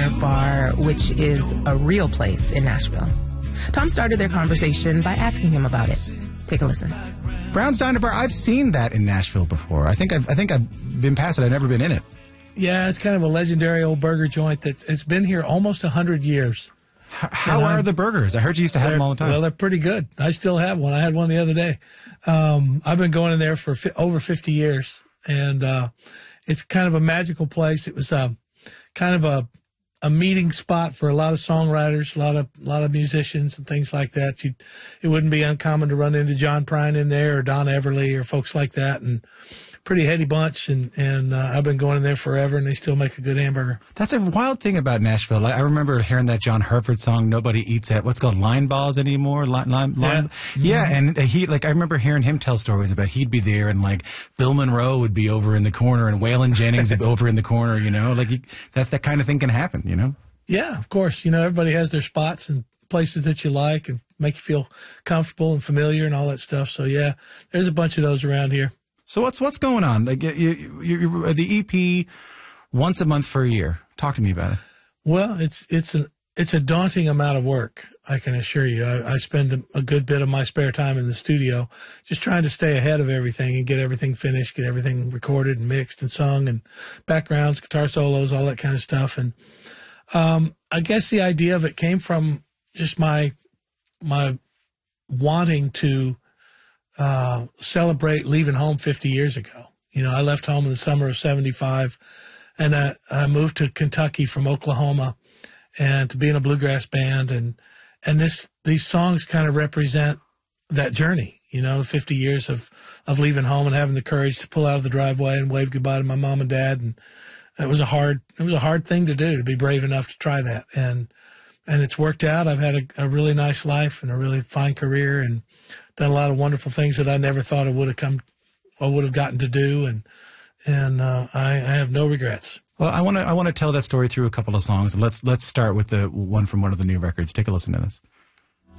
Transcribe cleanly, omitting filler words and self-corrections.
Dive Bar, which is a real place in Nashville. Tom started their conversation by asking him about it. Take a listen. Brown's Diner Bar, I've seen that in Nashville before. I think I've been past it. I've never been in it. Yeah, it's kind of a legendary old burger joint that it's been here almost 100 years. How are the burgers? I heard you used to have them all the time. Well, they're pretty good. I still have one. I had one the other day. I've been going in there for over 50 years, and it's kind of a magical place. It was kind of a meeting spot for a lot of songwriters, a lot of musicians and things like that. It wouldn't be uncommon to run into John Prine in there or Don Everly or folks like that, and pretty heady bunch, and I've been going in there forever, and they still make a good hamburger. That's a wild thing about Nashville. I remember hearing that John Hartford song, "Nobody Eats at" what's called line balls anymore. Yeah, and I remember hearing him tell stories about he'd be there, and like Bill Monroe would be over in the corner, and Waylon Jennings would be over in the corner. You know, that kind of thing can happen. You know. Yeah, of course. You know, everybody has their spots and places that you like and make you feel comfortable and familiar and all that stuff. So yeah, there's a bunch of those around here. So what's going on? Like the EP, once a month for a year. Talk to me about it. Well, it's a daunting amount of work, I can assure you. I spend a good bit of my spare time in the studio just trying to stay ahead of everything and get everything finished, get everything recorded and mixed and sung, and backgrounds, guitar solos, all that kind of stuff. And I guess the idea of it came from just my wanting to celebrate leaving home 50 years ago. You know, I left home in the summer of 75, and I moved to Kentucky from Oklahoma, and to be in a bluegrass band, and these songs kind of represent that journey. You know, 50 years of leaving home and having the courage to pull out of the driveway and wave goodbye to my mom and dad, and it was a hard thing to do, to be brave enough to try that, and it's worked out. I've had a really nice life and a really fine career, and done a lot of wonderful things that I never thought I would have gotten to do, and I have no regrets. Well, I want to tell that story through a couple of songs. Let's start with the one from one of the new records. Take a listen to this.